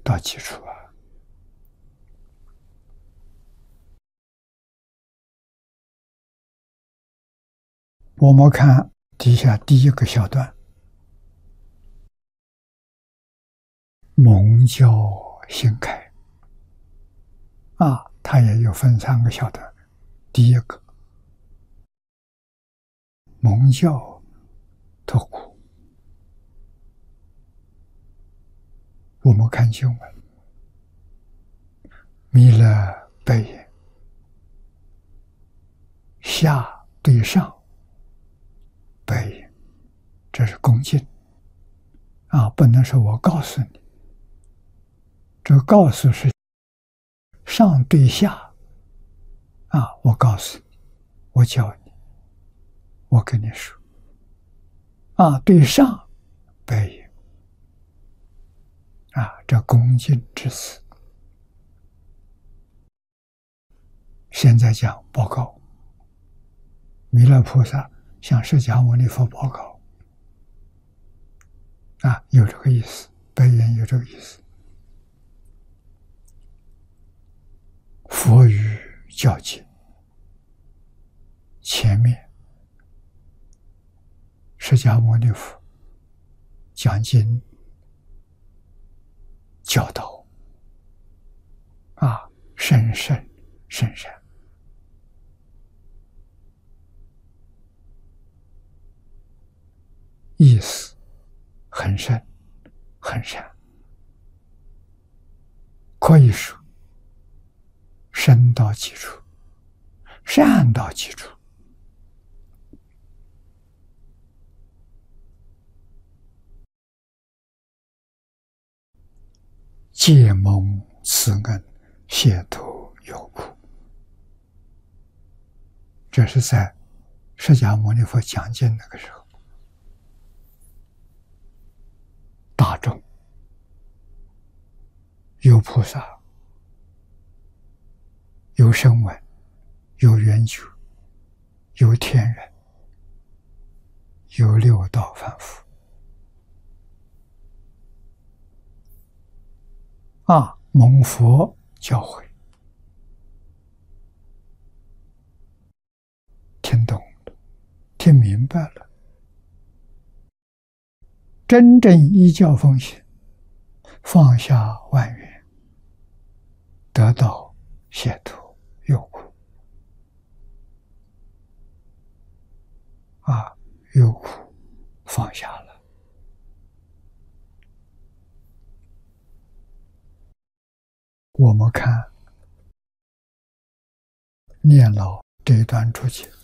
到基础啊。我们看底下第一个小段，蒙教新开啊，它也有分3个小段。第一个，蒙教特苦。我们看经文，弥勒白言，下对上白言，这是恭敬啊，不能说我告诉你，这个告诉是上对下啊，我告诉你，我教你，我跟你说啊，对上白言啊，这恭敬之词。现在讲报告，弥勒菩萨向释迦牟尼佛报告啊，有这个意思，白言有这个意思。佛语教经，前面释迦牟尼佛讲经教导啊，甚深甚善，意思很深很善，可以说深到基础，善到基础。借蒙慈恩，解脱有苦。这是在释迦牟尼佛讲经那个时候，大众有菩萨，有声闻，有缘觉，有天人，有六道凡夫啊，蒙佛教诲，听懂了，听明白了，真正依教奉行，放下万缘，得到解脱有苦啊，有苦放下了。我们看念老这一段注解，